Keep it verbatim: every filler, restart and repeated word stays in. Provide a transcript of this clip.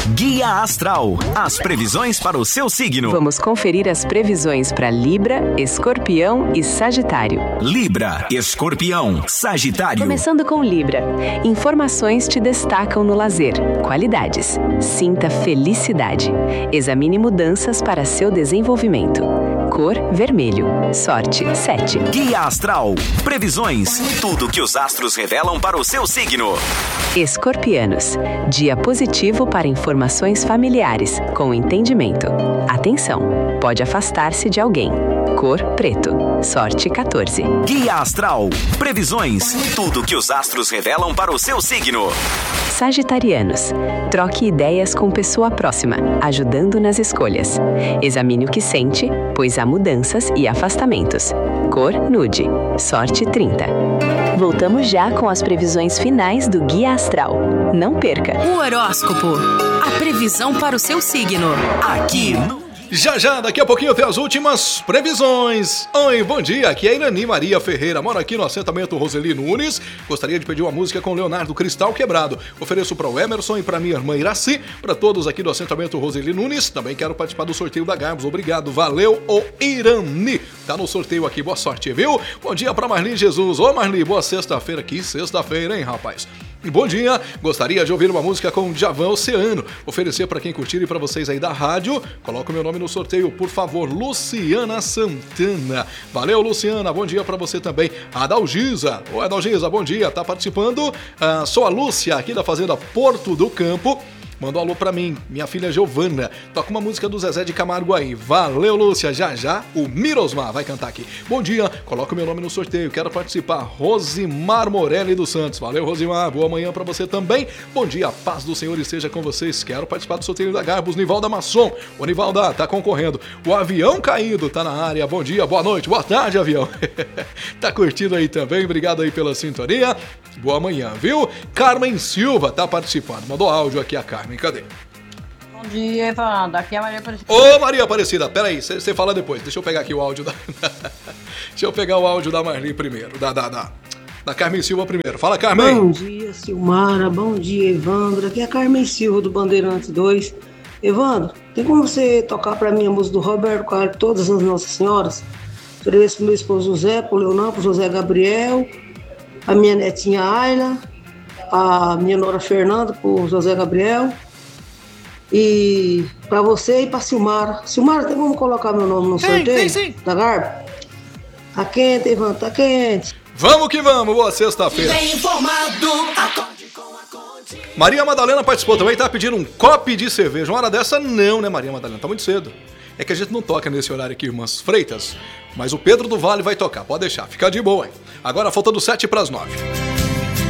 Guia Astral, as previsões para o seu signo. Vamos conferir as previsões para Libra, Escorpião e Sagitário. Libra, Escorpião, Sagitário. Começando com Libra. Informações te destacam no lazer. Qualidades. Sinta felicidade. Examine mudanças para seu desenvolvimento. Cor vermelho. Sorte sete. Guia Astral. Previsões. Tudo que os astros revelam para o seu signo. Escorpianos. Dia positivo para informações familiares, com entendimento. Atenção, pode afastar-se de alguém. Cor preto. Sorte quatorze. Guia Astral. Previsões. Tudo que os astros revelam para o seu signo. Sagitarianos. Troque ideias com pessoa próxima, ajudando nas escolhas. Examine o que sente, pois há mudanças e afastamentos. Cor nude. Sorte trinta. Voltamos já com as previsões finais do Guia Astral. Não perca! O horóscopo. A previsão para o seu signo. Aqui no... Já já, daqui a pouquinho tem as últimas previsões. Oi, bom dia, aqui é a Irani Maria Ferreira, moro aqui no assentamento Roseli Nunes. Gostaria de pedir uma música com Leonardo Cristal Quebrado. Ofereço para o Emerson e para minha irmã Iraci, para todos aqui do assentamento Roseli Nunes. Também quero participar do sorteio da Garbos. Obrigado, valeu, ô Irani. Tá no sorteio aqui, boa sorte, viu? Bom dia para Marli Jesus. Ô Marli, boa sexta-feira aqui, sexta-feira, hein, rapaz? E bom dia, gostaria de ouvir uma música com Djavan Oceano. Oferecer para quem curtir e para vocês aí da rádio. Coloca o meu nome no sorteio, por favor, Luciana Santana. Valeu, Luciana, bom dia para você também. Adalgisa, ô Adalgisa, bom dia, tá participando? Ah, sou a Lúcia, aqui da Fazenda Porto do Campo. Mandou um alô pra mim, minha filha Giovana. Toca uma música do Zezé de Camargo aí. Valeu, Lúcia. Já já o Mirosmar vai cantar aqui. Bom dia, coloca o meu nome no sorteio. Quero participar. Rosimar Morelli dos Santos. Valeu, Rosimar. Boa manhã pra você também. Bom dia, a paz do Senhor esteja com vocês. Quero participar do sorteio da Garbos. Nivalda Masson. O Nivalda tá concorrendo. O avião caído tá na área. Bom dia, boa noite, boa tarde, avião. Tá curtindo aí também. Obrigado aí pela sintonia. Boa manhã, viu? Carmen Silva tá participando. Mandou áudio aqui a Carmen. Cadê? Bom dia, Evandro. Aqui é a Maria Aparecida. Ô, Maria Aparecida, peraí, você fala depois. Deixa eu pegar aqui o áudio da... Deixa eu pegar o áudio da Marli primeiro. Da, da, da, da Carmen Silva primeiro. Fala, Carmen. Bom dia, Silmara. Bom dia, Evandro. Aqui é a Carmen Silva, do Bandeirantes dois. Evandro, tem como você tocar pra mim a música do Roberto Carlos, Todas as Nossas Senhoras? Ofereço pro meu esposo José, pro Leonardo, pro José Gabriel, a minha netinha Ayla, a minha nora Fernanda, pro José Gabriel, e pra você e pra Silmara. Silmara, tem como colocar meu nome no sorteio? Tem, tem sim. Da Garba? Tá quente, Ivan, tá quente. Vamos que vamos, boa sexta-feira. Bem informado, acorde com a Conde. Maria Madalena participou também, tá pedindo um copo de cerveja. Uma hora dessa não, né, Maria Madalena? Tá muito cedo. É que a gente não toca nesse horário aqui, irmãs Freitas. Mas o Pedro do Vale vai tocar, pode deixar. Fica de boa, hein? Agora faltando sete para as nove.